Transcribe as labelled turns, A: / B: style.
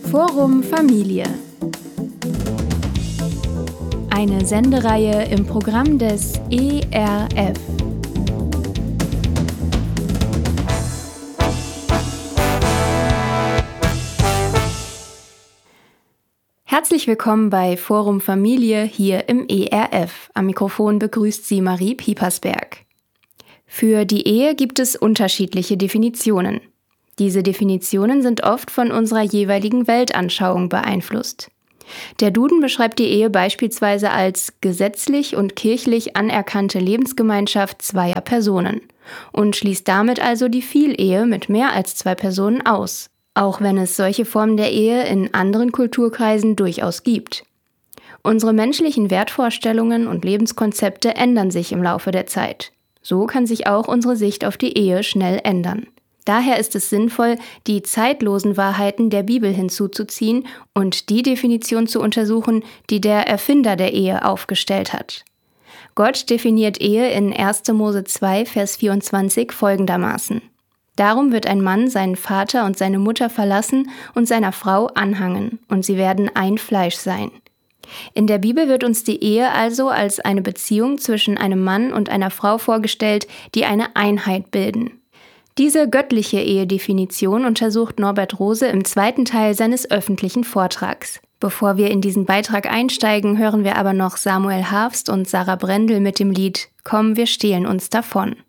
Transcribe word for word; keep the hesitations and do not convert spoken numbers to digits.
A: Forum Familie. Eine Sendereihe im Programm des E R F. Herzlich willkommen bei Forum Familie hier im E R F. Am Mikrofon begrüßt Sie Marie Piepersberg. Für die Ehe gibt es unterschiedliche Definitionen. Diese Definitionen sind oft von unserer jeweiligen Weltanschauung beeinflusst. Der Duden beschreibt die Ehe beispielsweise als gesetzlich und kirchlich anerkannte Lebensgemeinschaft zweier Personen und schließt damit also die Vielehe mit mehr als zwei Personen aus, auch wenn es solche Formen der Ehe in anderen Kulturkreisen durchaus gibt. Unsere menschlichen Wertvorstellungen und Lebenskonzepte ändern sich im Laufe der Zeit. So kann sich auch unsere Sicht auf die Ehe schnell ändern. Daher ist es sinnvoll, die zeitlosen Wahrheiten der Bibel hinzuzuziehen und die Definition zu untersuchen, die der Erfinder der Ehe aufgestellt hat. Gott definiert Ehe in erster Mose zwei, Vers vierundzwanzig folgendermaßen: Darum wird ein Mann seinen Vater und seine Mutter verlassen und seiner Frau anhangen, und sie werden ein Fleisch sein. In der Bibel wird uns die Ehe also als eine Beziehung zwischen einem Mann und einer Frau vorgestellt, die eine Einheit bilden. Diese göttliche Ehedefinition untersucht Norbert Rose im zweiten Teil seines öffentlichen Vortrags. Bevor wir in diesen Beitrag einsteigen, hören wir aber noch Samuel Harfst und Sarah Brendel mit dem Lied »Komm, wir stehlen uns davon«.